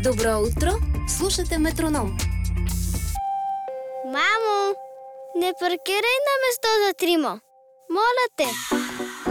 Добро утро! Слушате Метроном. Мамо, не паркирай на место за трима. Моля те!